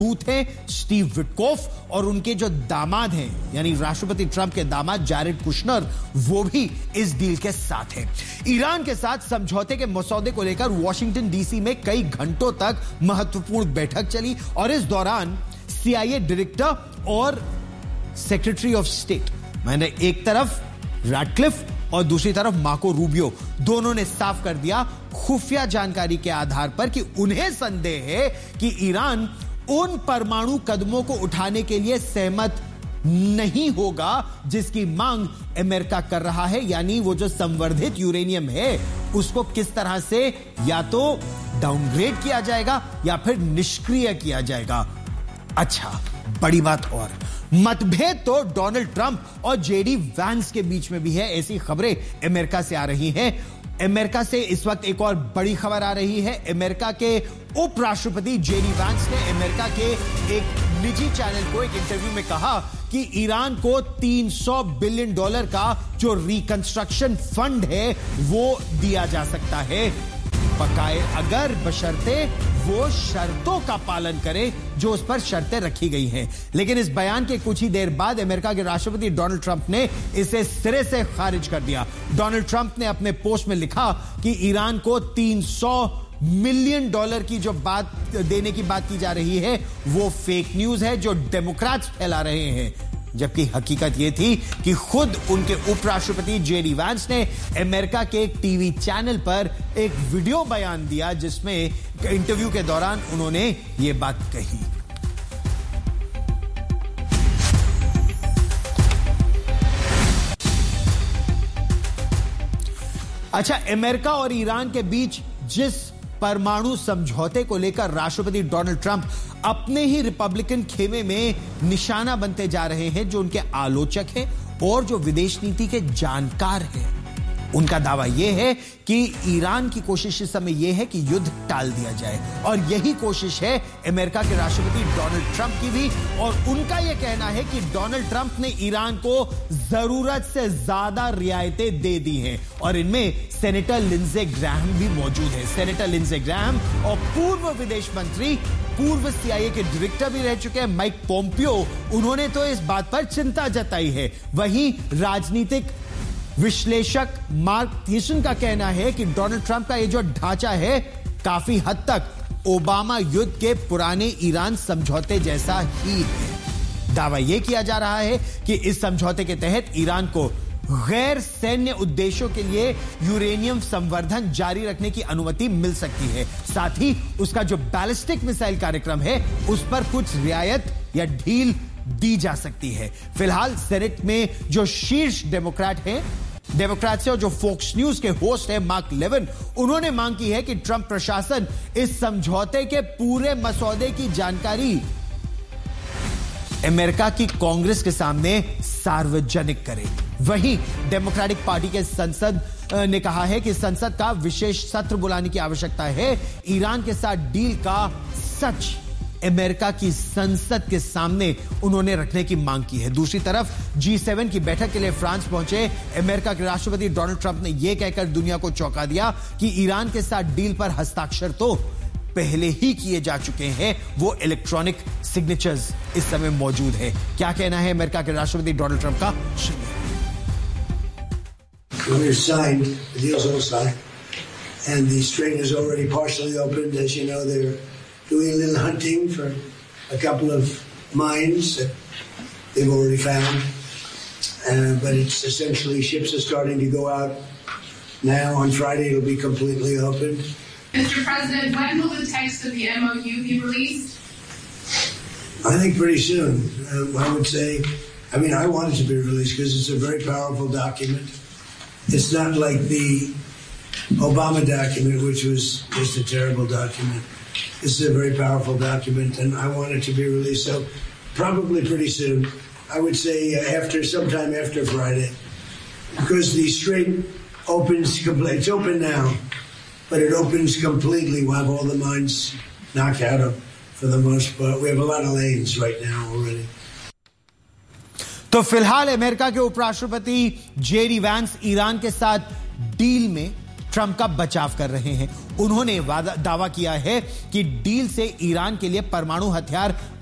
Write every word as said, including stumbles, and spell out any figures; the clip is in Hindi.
दूत हैं स्टीव विटकोफ और उनके जो दामाद हैं यानी राष्ट्रपति ट्रंप के दामाद जैरेड कुशनर, वो भी इस डील के साथ हैं। ईरान के साथ समझौते के मसौदे को लेकर वॉशिंगटन डीसी में कई घंटों तक महत्वपूर्ण बैठक चली और इस दौरान सीआईए डायरेक्टर और सेक्रेटरी ऑफ स्टेट, मैंने एक तरफ रैडक्लिफ और दूसरी तरफ मार्को रूबियो, दोनों ने साफ कर दिया खुफिया जानकारी के आधार पर कि उन्हें संदेह है कि ईरान उन परमाणु कदमों को उठाने के लिए सहमत नहीं होगा जिसकी मांग अमेरिका कर रहा है, यानी वो जो संवर्धित यूरेनियम है उसको किस तरह से या तो डाउनग्रेड किया जाएगा या फिर निष्क्रिय किया जाएगा। अच्छा, बड़ी बात और, मतभेद तो डोनाल्ड ट्रंप और जेडी वैंस के बीच में भी है, ऐसी खबरें अमेरिका से आ रही हैं। अमेरिका से इस वक्त एक और बड़ी खबर आ रही है। अमेरिका के उपराष्ट्रपति जेडी वैंस ने अमेरिका के एक निजी चैनल को एक इंटरव्यू में कहा कि ईरान को तीन सौ बिलियन डॉलर का जो रिकंस्ट्रक्शन फंड है वो दिया जा सकता है, बकाए अगर बशर्ते वो शर्तों का पालन करे जो उस पर शर्तें रखी गई हैं। लेकिन इस बयान के कुछ ही देर बाद अमेरिका के राष्ट्रपति डोनाल्ड ट्रंप ने इसे सिरे से खारिज कर दिया। डोनाल्ड ट्रंप ने अपने पोस्ट में लिखा कि ईरान को तीन सौ मिलियन डॉलर की जो बात देने की बात की जा रही है वो फेक न्यूज है जो डेमोक्रेट्स फैला रहे हैं, जबकि हकीकत यह थी कि खुद उनके उपराष्ट्रपति जेडी वैंस ने अमेरिका के एक टीवी चैनल पर एक वीडियो बयान दिया जिसमें इंटरव्यू के दौरान उन्होंने यह बात कही। अच्छा, अमेरिका और ईरान के बीच जिस परमाणु समझौते को लेकर राष्ट्रपति डोनाल्ड ट्रंप अपने ही रिपब्लिकन खेमे में निशाना बनते जा रहे हैं, जो उनके आलोचक हैं और जो विदेश नीति के जानकार हैं, उनका दावा यह है कि ईरान की कोशिश इस समय यह है कि युद्ध टाल दिया जाए और यही कोशिश है अमेरिका के राष्ट्रपति डोनाल्ड ट्रंप की भी। और उनका यह कहना है कि डोनाल्ड ट्रंप ने ईरान को जरूरत से ज्यादा रियायतें दे दी हैं और इनमें सेनेटर लिंडसे ग्राहम भी मौजूद है। सेनेटर लिंडसे ग्राहम और पूर्व विदेश मंत्री, पूर्व सीआईए के डायरेक्टर भी रह चुके हैं माइक पोम्पियो, उन्होंने तो इस बात पर चिंता जताई है। वहीं राजनीतिक विश्लेषक मार्क थीसन का कहना है कि डोनाल्ड ट्रंप का यह जो ढांचा है काफी हद तक ओबामा युद्ध के पुराने ईरान समझौते जैसा ही है। दावा यह किया जा रहा है कि इस समझौते के तहत ईरान को गैर सैन्य उद्देश्यों के लिए यूरेनियम संवर्धन जारी रखने की अनुमति मिल सकती है, साथ ही उसका जो बैलिस्टिक मिसाइल कार्यक्रम है उस पर कुछ रियायत या ढील दी जा सकती है। फिलहाल सेनेट में जो शीर्ष डेमोक्रेट हैं, डेमोक्रेट से और जो फॉक्स न्यूज के होस्ट हैं मार्क लेविन, उन्होंने मांग की है कि ट्रंप प्रशासन इस समझौते के पूरे मसौदे की जानकारी अमेरिका की कांग्रेस के सामने सार्वजनिक करे। वहीं डेमोक्रेटिक पार्टी के संसद ने कहा है कि संसद का विशेष सत्र बुलाने की आवश्यकता है। ईरान के साथ डील का सच अमेरिका की संसद के सामने उन्होंने रखने की मांग की है। दूसरी तरफ जी सेवन की बैठक के लिए फ्रांस पहुंचे अमेरिका के राष्ट्रपति डोनाल्ड ट्रंप ने यह कहकर दुनिया को चौंका दिया कि ईरान के साथ डील पर हस्ताक्षर तो पहले ही किए जा चुके हैं, वो इलेक्ट्रॉनिक सिग्नेचर्स इस समय मौजूद है। क्या कहना है अमेरिका के राष्ट्रपति डोनाल्ड ट्रंप का, सुनिए। Doing a little hunting for a couple of mines that they've already found, uh, but it's essentially ships are starting to go out now. On Friday, it'll be completely open. Mister President, when will the text of the M O U be released? I think pretty soon. Um, I would say, I mean, I want it to be released because it's a very powerful document. It's not like the Obama document, which was just a terrible document. This is a very powerful document, and I want it to be released. So probably pretty soon. I would say after, sometime after Friday, because the strait opens completely. It's open now, but it opens completely. We'll have all the mines knocked out of, for the most part. We have a lot of lanes right now already. तो फिलहाल अमेरिका के उपराष्ट्रपति जेडी वैंस ईरान के साथ डील में ट्रंप का बचाव कर रहे हैं। उन्होंने दावा किया है कि डील से ईरान के लिए परमाणु हथियार